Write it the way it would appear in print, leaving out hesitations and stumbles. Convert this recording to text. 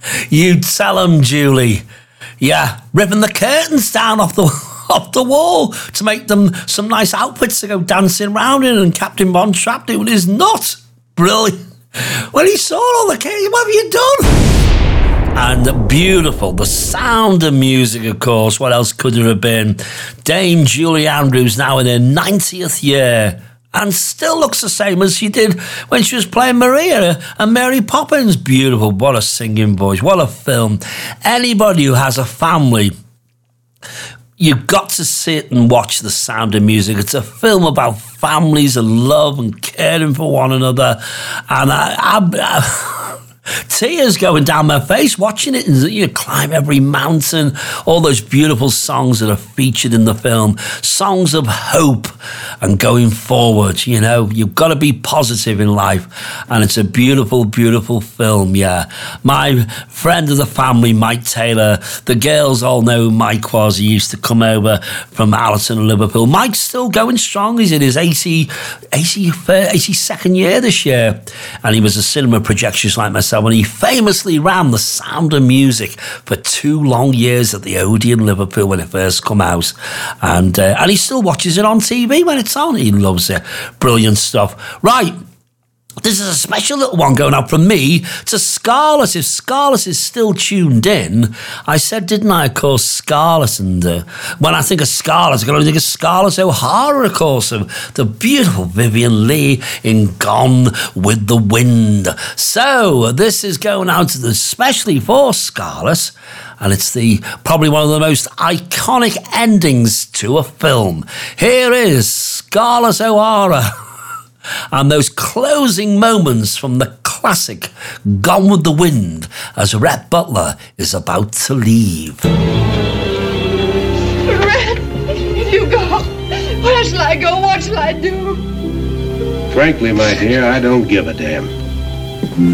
You tell 'em, Julie. Yeah, ripping the curtains down off the wall to make them some nice outfits to go dancing around in, and Captain Von Trapp doing his nut. Brilliant. When he saw all the kids, what have you done? And beautiful, the Sound of Music, of course. What else could there have been? Dame Julie Andrews, now in her 90th year, and still looks the same as she did when she was playing Maria and Mary Poppins. Beautiful. What a singing voice. What a film. Anybody who has a family, you've got to sit and watch The Sound of Music. It's a film about families and love and caring for one another. And tears going down my face watching it. And you climb every mountain. All those beautiful songs that are featured in the film. Songs of hope and going forward. You know, you've got to be positive in life. And it's a beautiful, beautiful film, yeah. My friend of the family, Mike Taylor, the girls all know who Mike was. He used to come over from Allerton and Liverpool. Mike's still going strong. He's in his 82nd year this year. And he was a cinema projectionist like myself. And he famously ran The Sound of Music for 2 long years at the Odeon in Liverpool when it first come out. And he still watches it on TV when it's on. He loves it. Brilliant stuff. Right. This is a special little one going out from me to Scarlett. If Scarlett is still tuned in, I said, didn't I, of course, Scarlett. And when I think of Scarlett, I can only think of Scarlett O'Hara, of course, of the beautiful Vivien Leigh in Gone with the Wind. So this is going out especially for Scarlett. And it's probably one of the most iconic endings to a film. Here is Scarlett O'Hara. And those closing moments from the classic Gone with the Wind as Rhett Butler is about to leave. Rhett, you go. Where shall I go? What shall I do? Frankly, my dear, I don't give a damn.